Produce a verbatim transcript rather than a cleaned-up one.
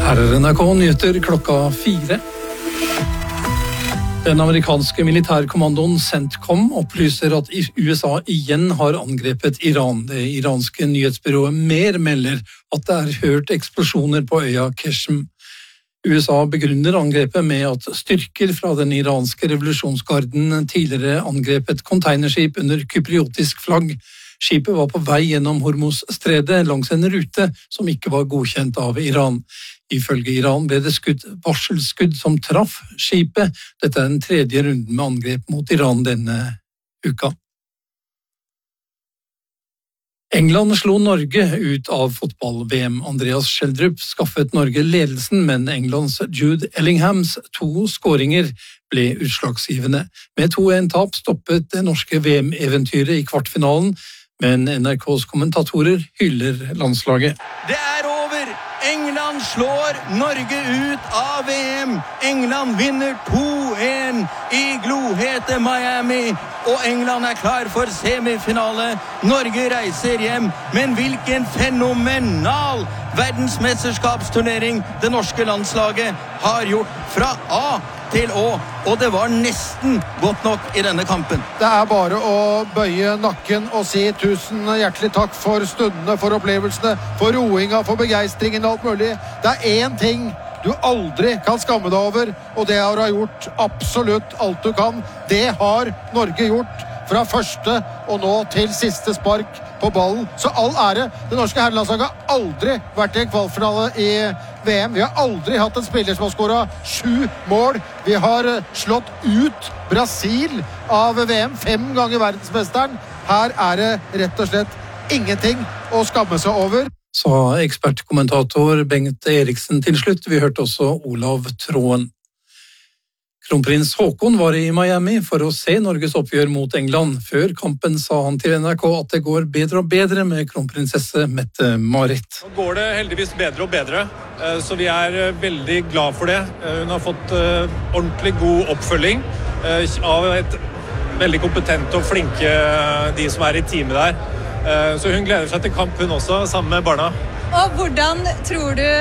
Her er N R K nyheter klokka fire. Den amerikanske militærkommandoen CENTCOM opplyser at U S A igjen har angrepet Iran. Det iranske nyhetsbyrået Mer melder at det er hørt eksplosjoner på øya Qeshm. U S A begrunner angrepet med at styrker fra den iranske revolusjonsgarden tidligere angrep et containerskip under kypriotisk flagg. Skipet var på vei gjennom Hormuz-stredet langs en rute som ikke var godkjent av Iran. Ifølge Iran ble det skutt varselskudd som traff skipet. Dette er den tredje runden med angrep mot Iran denne uka. England slo Norge ut av fotball-V M. Andreas Schjelderup skaffet Norge ledelsen, men Englands Jude Ellinghams to skåringer ble utslagsgivende. Med to en tap stoppet det norske V M-eventyret i kvartfinalen, men N R K's kommentatorer hyller landslaget. Det er over! England slår Norge ut av V M. England vinner to en i glohete Miami, og England er klar for semifinale. Norge reiser hjem, men hvilken fenomenal verdensmesterskapsturnering det norske landslaget har gjort fra A til Å, og det var nesten godt nok i denne kampen. Det er bare å bøye nakken og si tusen hjertelig takk for stundene, for opplevelsene, for roinga, for begeistringen og alt mulig. Det er én ting du aldri kan skamme deg over, og det er å ha gjort absolutt alt du kan. Det har Norge gjort fra første og nå til siste spark på ballen. Så all ære. Det norske herrelandslaget har aldri vært i en kvalfinale i V M. Vi har aldri hatt en spiller som har skåret sju mål. Vi har slått ut Brasil av V M, fem ganger verdensmesteren. Her er det rett og slett ingenting å skamme seg over. Sa ekspertkommentator Bengt Eriksen til slutt. Vi hørte også Olav Tråen. Kronprins Haakon var i Miami for å se Norges oppgjør mot England. Før kampen sa han til N R K at det går bedre og bedre med kronprinsesse Mette-Marit. Nå går det heldigvis bedre og bedre, så vi er veldig glad for det. Hun har fått ordentlig god oppfølging av et veldig kompetent og flinke de som er i teamet der. Så hun gleder seg til kamp hun også, sammen med barna. Og hvordan tror du